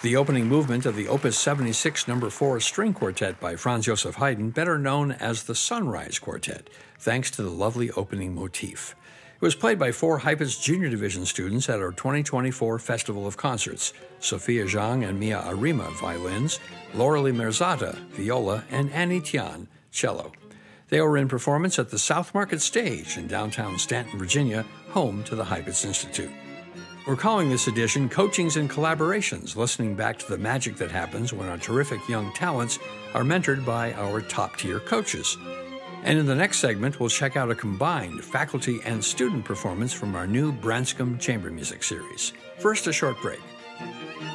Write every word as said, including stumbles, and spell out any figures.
The opening movement of the Opus seventy-six number four string quartet by Franz Joseph Haydn, better known as the Sunrise Quartet, thanks to the lovely opening motif. It was played by four Hypat's Junior Division students at our twenty twenty-four Festival of Concerts: Sophia Zhang and Mia Arima, violins, Lauralee Merzata, viola, and Annie Tian, cello. They were in performance at the South Market Stage in downtown Stanton, Virginia, home to the Hypat's Institute. We're calling this edition Coachings and Collaborations, listening back to the magic that happens when our terrific young talents are mentored by our top-tier coaches. And in the next segment, we'll check out a combined faculty and student performance from our new Branscombe Chamber Music series. First, a short break.